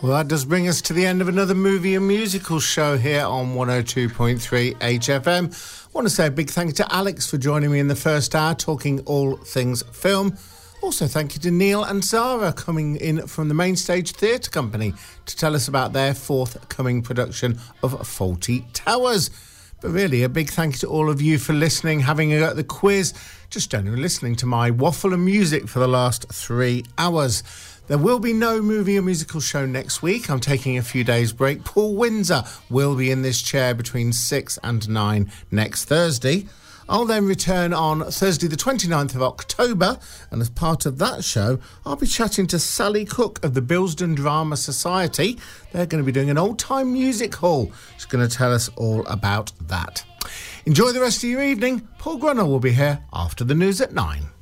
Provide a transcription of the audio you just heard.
Well, that does bring us to the end of another movie and musical show here on 102.3 HFM. I want to say a big thank you to Alex for joining me in the first hour, talking all things film. Also, thank you to Neil and Zara coming in from the Main Stage Theatre Company to tell us about their forthcoming production of Fawlty Towers. But really, a big thank you to all of you for listening, having a go at the quiz, just generally listening to my waffle and music for the last 3 hours. There will be no movie or musical show next week. I'm taking a few days break. Paul Windsor will be in this chair between 6 and 9 next Thursday. I'll then return on Thursday the 29th of October, and as part of that show, I'll be chatting to Sally Cook of the Bilston Drama Society. They're going to be doing an old-time music hall. She's going to tell us all about that. Enjoy the rest of your evening. Paul Grunner will be here after the news at 9.